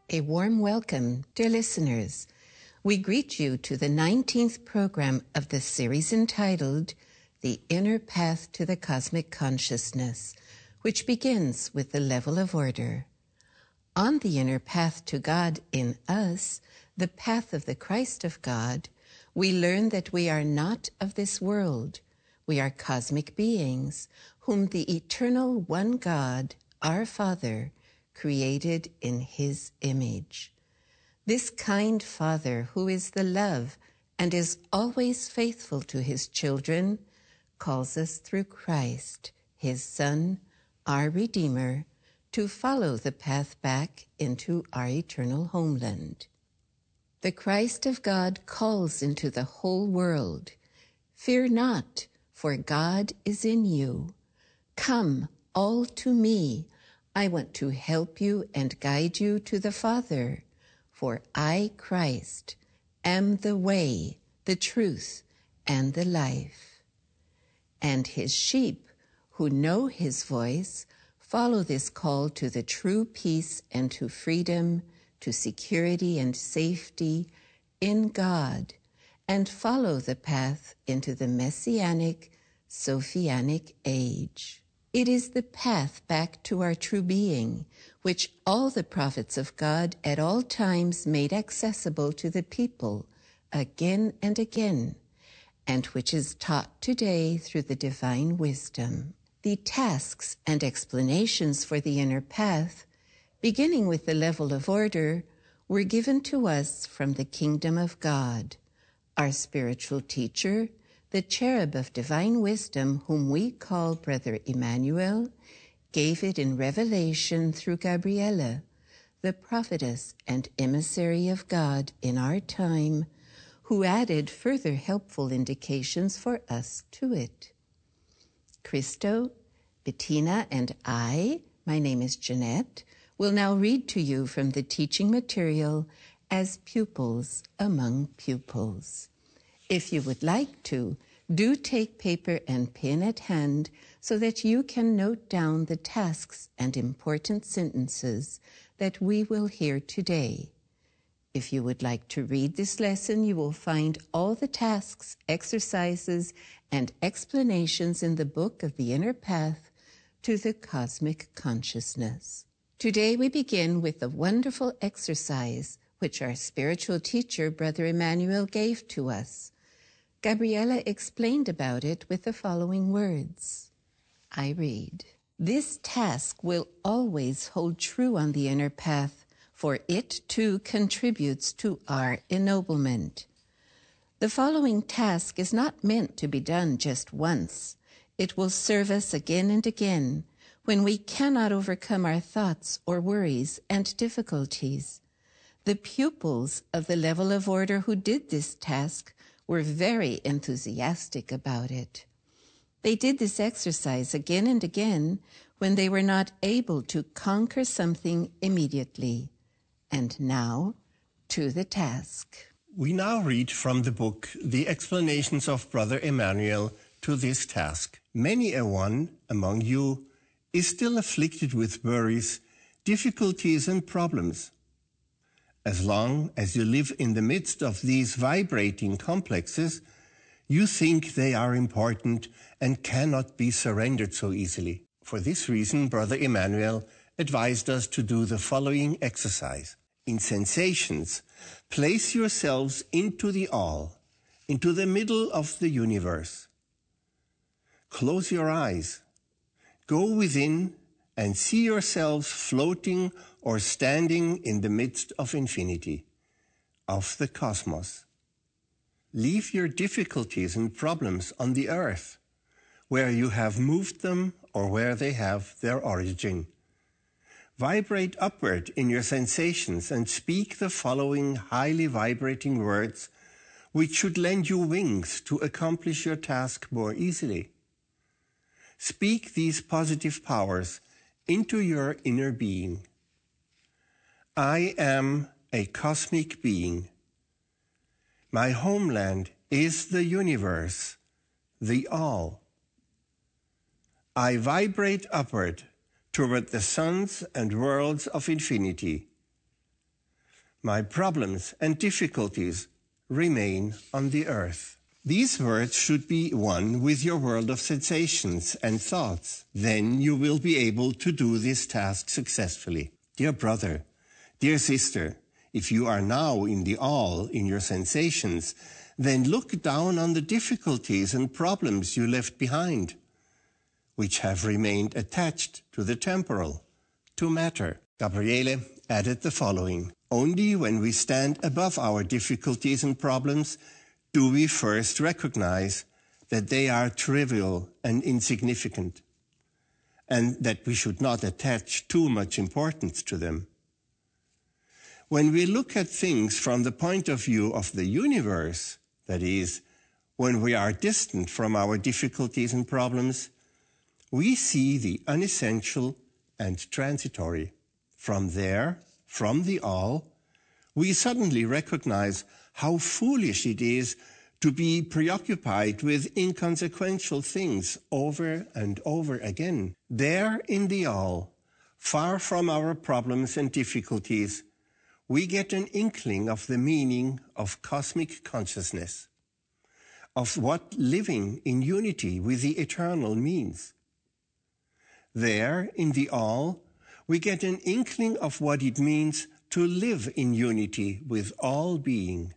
A warm welcome, dear listeners. We greet you to the 19th program of the series entitled The Inner Path to the Cosmic Consciousness, which begins with the level of order. On the inner path to God in us, the path of the Christ of God, we learn that we are not of this world. We are cosmic beings, whom the eternal one God, our Father, created in His image. This kind Father, who is the love and is always faithful to His children, calls us through Christ, His Son, our Redeemer, to follow the path back into our eternal homeland. The Christ of God calls into the whole world. Fear not, for God is in you. Come all to me. I want to help you and guide you to the Father, for I, Christ, am the way, the truth, and the life. And His sheep, who know His voice, follow this call to the true peace and to freedom, to security and safety in God, and follow the path into the Messianic, Sophianic age. It is the path back to our true being, which all the prophets of God at all times made accessible to the people again and again, and which is taught today through the divine wisdom. The tasks and explanations for the inner path, beginning with the level of order, were given to us from the kingdom of God. Our spiritual teacher, the cherub of divine wisdom, whom we call Brother Emmanuel, gave it in revelation through Gabriela, the prophetess and emissary of God in our time, who added further helpful indications for us to it. Christo, Bettina, and I, my name is Jeanette, will now read to you from the teaching material as pupils among pupils. If you would like to, do take paper and pen at hand so that you can note down the tasks and important sentences that we will hear today. If you would like to read this lesson, you will find all the tasks, exercises, and explanations in the book of the Inner Path to the Cosmic Consciousness. Today we begin with a wonderful exercise which our spiritual teacher, Brother Emmanuel, gave to us. Gabriela explained about it with the following words. I read, "This task will always hold true on the inner path, for it too contributes to our ennoblement. The following task is not meant to be done just once. It will serve us again and again when we cannot overcome our thoughts or worries and difficulties. The pupils of the level of order who did this task were very enthusiastic about it. They did this exercise again and again when they were not able to conquer something immediately. And now, to the task." We now read from the book the explanations of Brother Emmanuel to this task. Many a one among you is still afflicted with worries, difficulties, and problems. As long as you live in the midst of these vibrating complexes, you think they are important and cannot be surrendered so easily. For this reason, Brother Emmanuel advised us to do the following exercise. In sensations, place yourselves into the all, into the middle of the universe. Close your eyes. Go within and see yourselves floating or standing in the midst of infinity, of the cosmos. Leave your difficulties and problems on the earth, where you have moved them or where they have their origin. Vibrate upward in your sensations and speak the following highly vibrating words, which should lend you wings to accomplish your task more easily. Speak these positive powers into your inner being. I am a cosmic being. My homeland is the universe, the all. I vibrate upward toward the suns and worlds of infinity. My problems and difficulties remain on the earth. These words should be one with your world of sensations and thoughts. Then you will be able to do this task successfully. Dear brother, dear sister, if you are now in the all in your sensations, then look down on the difficulties and problems you left behind, which have remained attached to the temporal, to matter. Gabriele added the following: only when we stand above our difficulties and problems do we first recognize that they are trivial and insignificant, and that we should not attach too much importance to them. When we look at things from the point of view of the universe, that is, when we are distant from our difficulties and problems, we see the unessential and transitory. From there, from the all, we suddenly recognize how foolish it is to be preoccupied with inconsequential things over and over again. There in the all, far from our problems and difficulties, we get an inkling of the meaning of cosmic consciousness, of what living in unity with the eternal means. There in the all, we get an inkling of what it means to live in unity with all being.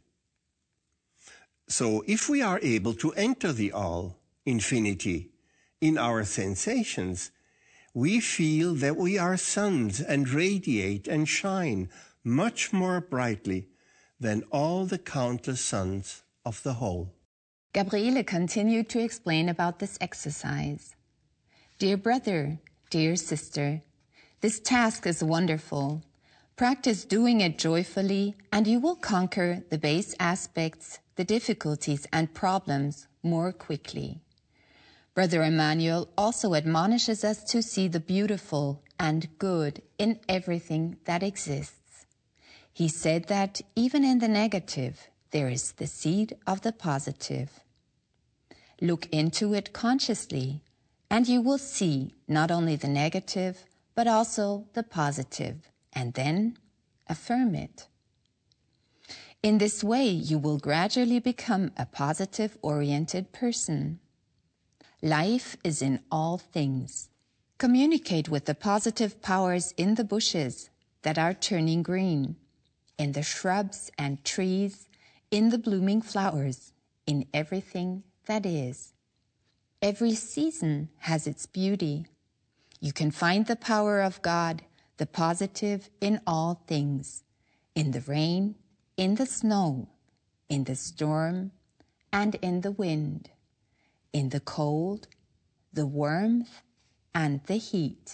So if we are able to enter the all, infinity, in our sensations, we feel that we are suns and radiate and shine much more brightly than all the countless suns of the whole. Gabriele continued to explain about this exercise. Dear brother, dear sister, this task is wonderful. Practice doing it joyfully, and you will conquer the base aspects, the difficulties and problems more quickly. Brother Emmanuel also admonishes us to see the beautiful and good in everything that exists. He said that even in the negative, there is the seed of the positive. Look into it consciously, and you will see not only the negative, but also the positive, and then affirm it. In this way, you will gradually become a positive-oriented person. Life is in all things. Communicate with the positive powers in the bushes that are turning green, in the shrubs and trees, in the blooming flowers, in everything that is. Every season has its beauty. You can find the power of God, the positive in all things, in the rain, in the snow, in the storm, and in the wind, in the cold, the warmth, and the heat.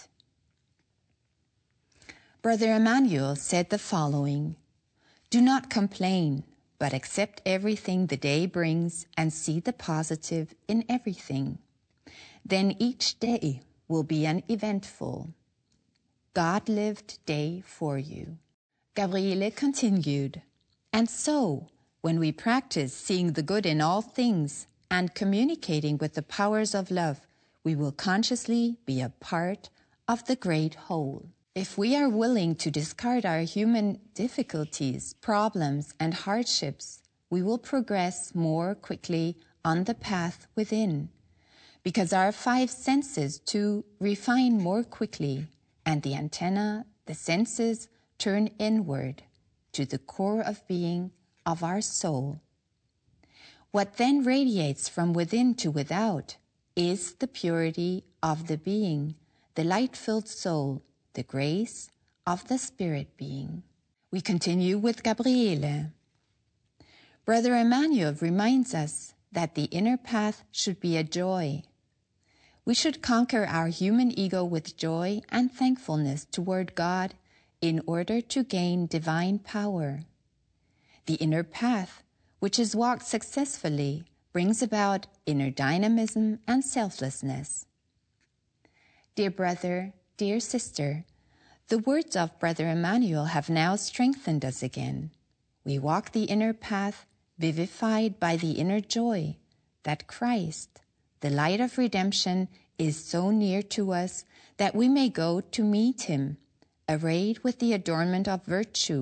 Brother Emmanuel said the following: do not complain, but accept everything the day brings and see the positive in everything. Then each day will be an eventful, God-lived day for you. Gabriele continued, and so, when we practice seeing the good in all things and communicating with the powers of love, we will consciously be a part of the great whole. If we are willing to discard our human difficulties, problems, and hardships, we will progress more quickly on the path within, because our five senses too refine more quickly, and the antenna, the senses, turn inward to the core of being of our soul. What then radiates from within to without is the purity of the being, the light-filled soul, the grace of the spirit being. We continue with Gabriele. Brother Emmanuel reminds us that the inner path should be a joy. We should conquer our human ego with joy and thankfulness toward God in order to gain divine power. The inner path, which is walked successfully, brings about inner dynamism and selflessness. Dear brother, dear sister, the words of Brother Emmanuel have now strengthened us again. We walk the inner path, vivified by the inner joy that Christ, the light of redemption, is so near to us that we may go to meet him, arrayed with the adornment of virtue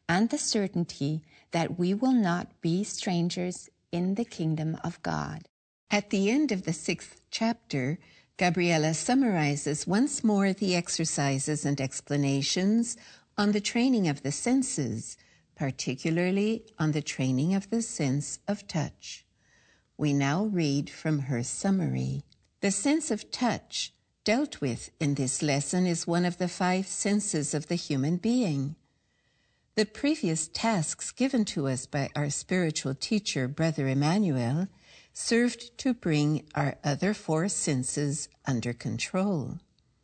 and the certainty that we will not be strangers in the kingdom of God. At the end of the 6th chapter, Gabriela summarizes once more the exercises and explanations on the training of the senses, particularly on the training of the sense of touch. We now read from her summary. The sense of touch dealt with in this lesson is one of the 5 senses of the human being. The previous tasks given to us by our spiritual teacher, Brother Emmanuel, served to bring our other 4 senses under control.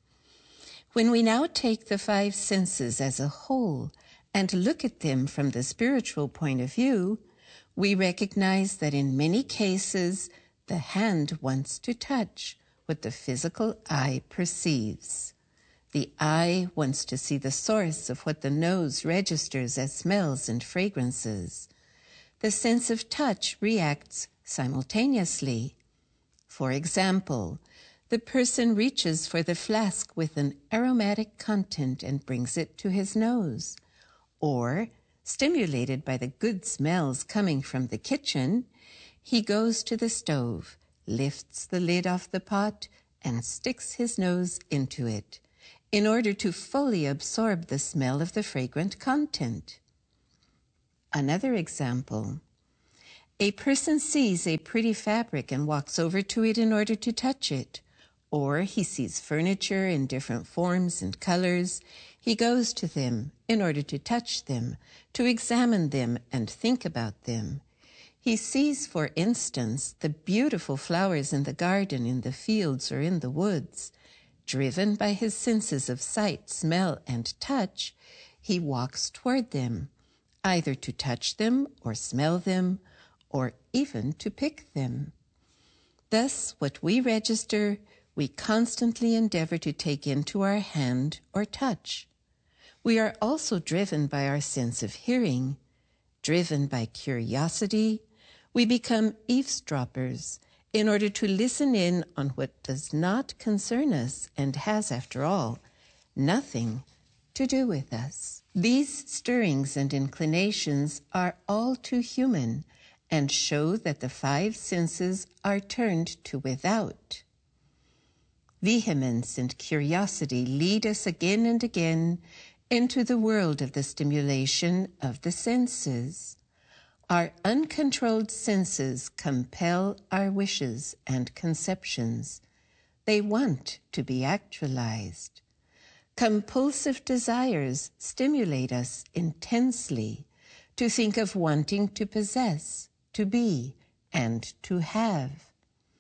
When we now take the 5 senses as a whole and look at them from the spiritual point of view, we recognize that in many cases the hand wants to touch what the physical eye perceives. The eye wants to see the source of what the nose registers as smells and fragrances. The sense of touch reacts simultaneously. For example, the person reaches for the flask with an aromatic content and brings it to his nose. Or, stimulated by the good smells coming from the kitchen, he goes to the stove, lifts the lid off the pot, and sticks his nose into it in order to fully absorb the smell of the fragrant content. Another example. A person sees a pretty fabric and walks over to it in order to touch it. Or he sees furniture in different forms and colors. He goes to them in order to touch them, to examine them and think about them. He sees, for instance, the beautiful flowers in the garden, in the fields, or in the woods. Driven by his senses of sight, smell, and touch, he walks toward them, either to touch them or smell them, or even to pick them. Thus, what we register, we constantly endeavor to take into our hand or touch. We are also driven by our sense of hearing. Driven by curiosity, we become eavesdroppers in order to listen in on what does not concern us and has, after all, nothing to do with us. These stirrings and inclinations are all too human and show that the 5 senses are turned to without. Vehemence and curiosity lead us again and again into the world of the stimulation of the senses. Our uncontrolled senses compel our wishes and conceptions. They want to be actualized. Compulsive desires stimulate us intensely to think of wanting to possess, to be, and to have.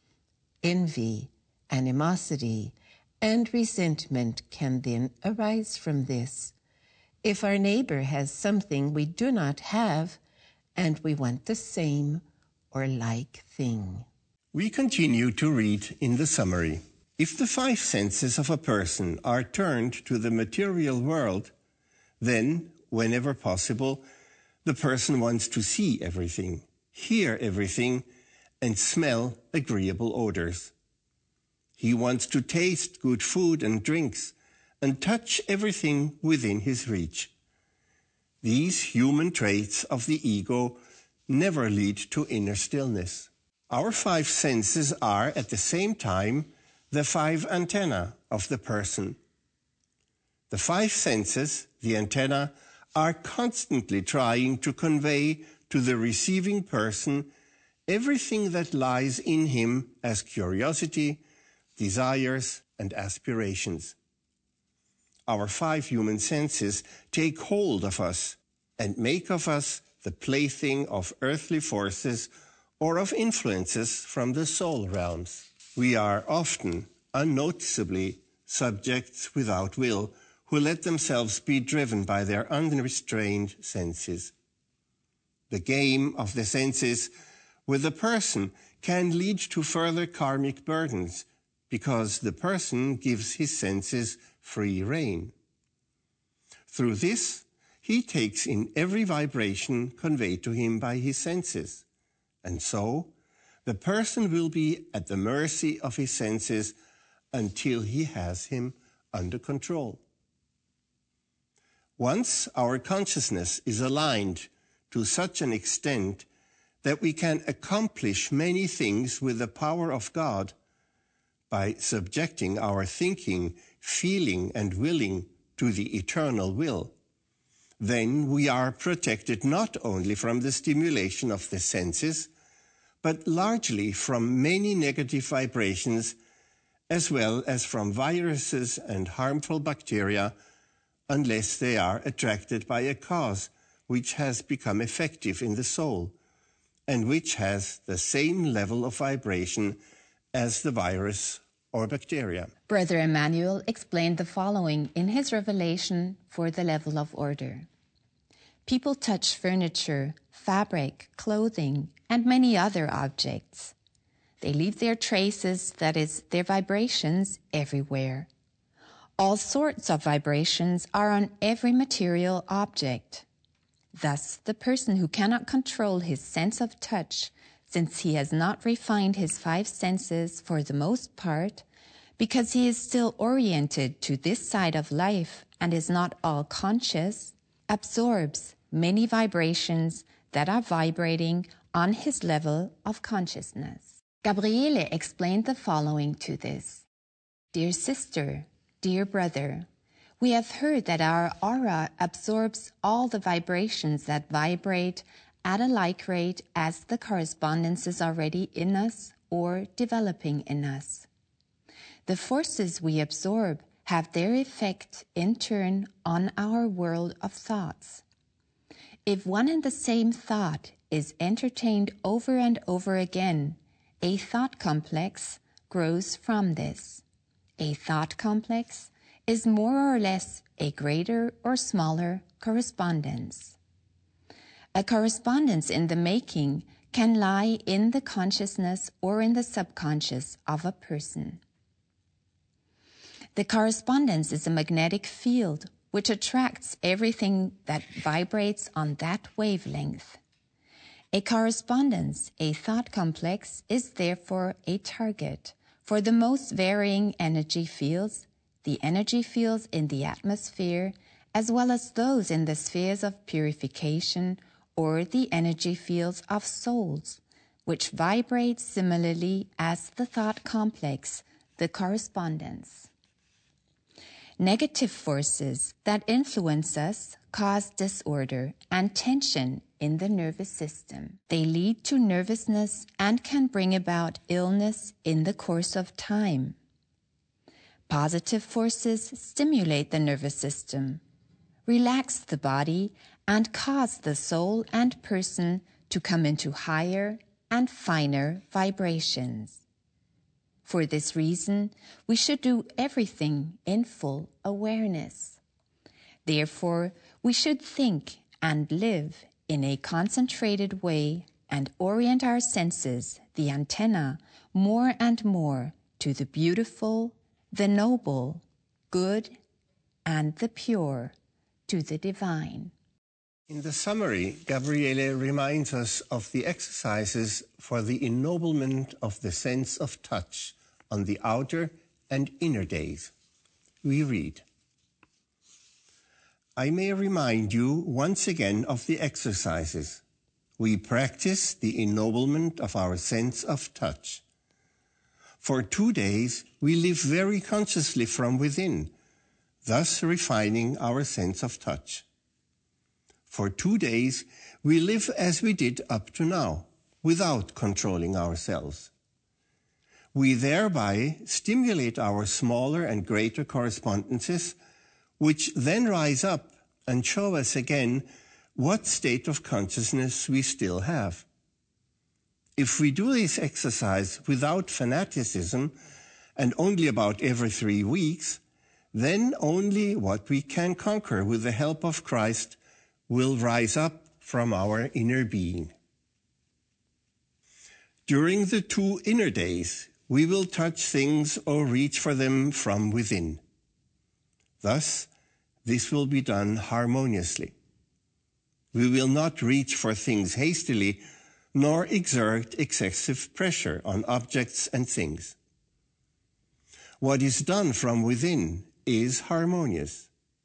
Envy, animosity, and resentment can then arise from this. If our neighbor has something we do not have, and we want the same or like thing. We continue to read in the summary. If the 5 senses of a person are turned to the material world, then, whenever possible, the person wants to see everything, hear everything, and smell agreeable odors. He wants to taste good food and drinks and touch everything within his reach. These human traits of the ego never lead to inner stillness. Our 5 senses are, at the same time, the 5 antennae of the person. The 5 senses, the antennae, are constantly trying to convey to the receiving person everything that lies in him as curiosity, desires, and aspirations. Our 5 human senses take hold of us and make of us the plaything of earthly forces or of influences from the soul realms. We are often, unnoticeably, subjects without will who let themselves be driven by their unrestrained senses. The game of the senses with the person can lead to further karmic burdens because the person gives his senses free rein. Through this, he takes in every vibration conveyed to him by his senses, and so the person will be at the mercy of his senses until he has him under control. Once our consciousness is aligned to such an extent that we can accomplish many things with the power of God by subjecting our thinking, feeling, and willing to the eternal will, then we are protected not only from the stimulation of the senses, but largely from many negative vibrations, as well as from viruses and harmful bacteria, unless they are attracted by a cause which has become effective in the soul, and which has the same level of vibration as the virus or bacteria. Brother Emmanuel explained the following in his revelation for the level of order. People touch furniture, fabric, clothing, and many other objects. They leave their traces, that is, their vibrations, everywhere. All sorts of vibrations are on every material object. Thus, the person who cannot control his sense of touch, since he has not refined his 5 senses for the most part, because he is still oriented to this side of life and is not all conscious, absorbs many vibrations that are vibrating on his level of consciousness. Gabriele explained the following to this. Dear sister, dear brother, we have heard that our aura absorbs all the vibrations that vibrate at a like rate as the correspondences already in us or developing in us. The forces we absorb have their effect in turn on our world of thoughts. If one and the same thought is entertained over and over again, a thought complex grows from this. A thought complex is more or less a greater or smaller correspondence. A correspondence in the making can lie in the consciousness or in the subconscious of a person. The correspondence is a magnetic field which attracts everything that vibrates on that wavelength. A correspondence, a thought complex, is therefore a target for the most varying energy fields, the energy fields in the atmosphere, as well as those in the spheres of purification or the energy fields of souls, which vibrate similarly as the thought complex, the correspondence. Negative forces that influence us cause disorder and tension in the nervous system. They lead to nervousness and can bring about illness in the course of time. Positive forces stimulate the nervous system, relax the body, and cause the soul and person to come into higher and finer vibrations. For this reason, we should do everything in full awareness. Therefore, we should think and live in a concentrated way and orient our senses, the antenna, more and more to the beautiful, the noble, good, and the pure, to the divine. In the summary, Gabriele reminds us of the exercises for the ennoblement of the sense of touch on the outer and inner days. We read, I may remind you once again of the exercises. We practice the ennoblement of our sense of touch. For 2 days, we live very consciously from within, thus refining our sense of touch. For 2 days, we live as we did up to now, without controlling ourselves. We thereby stimulate our smaller and greater correspondences, which then rise up and show us again what state of consciousness we still have. If we do this exercise without fanaticism and only about every 3 weeks, then only what we can conquer with the help of Christ will rise up from our inner being. During the 2 inner days, we will touch things or reach for them from within. Thus, this will be done harmoniously. We will not reach for things hastily, nor exert excessive pressure on objects and things. What is done from within is harmonious.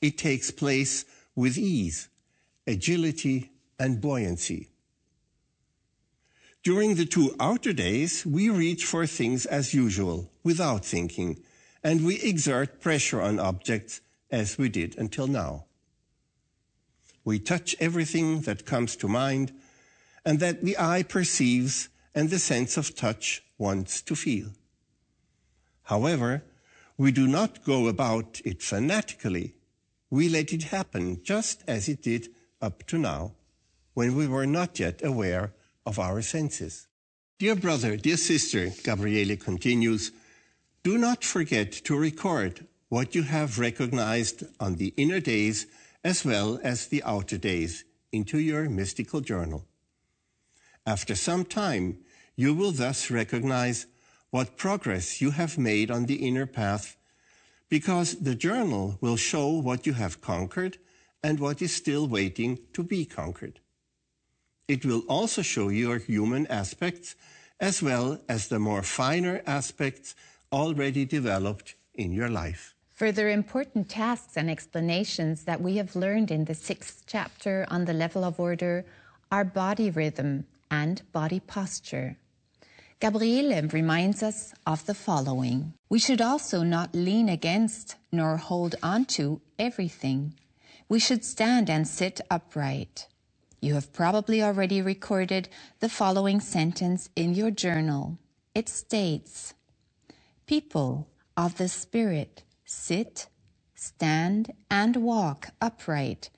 it takes place with ease, agility, and buoyancy. During the 2 outer days, we reach for things as usual, without thinking, and we exert pressure on objects as we did until now. We touch everything that comes to mind and that the eye perceives and the sense of touch wants to feel. However, we do not go about it fanatically. We let it happen just as it did up to now, when we were not yet aware of our senses. Dear brother, dear sister, Gabriele continues, do not forget to record what you have recognized on the inner days as well as the outer days into your mystical journal. After some time, you will thus recognize what progress you have made on the inner path, because the journal will show what you have conquered and what is still waiting to be conquered. It will also show your human aspects as well as the more finer aspects already developed in your life. Further important tasks and explanations that we have learned in the 6th chapter on the level of order are body rhythm and body posture. Gabriele reminds us of the following. We should also not lean against nor hold on to everything. We should stand and sit upright. You have probably already recorded the following sentence in your journal. It states, people of the Spirit sit, stand, and walk upright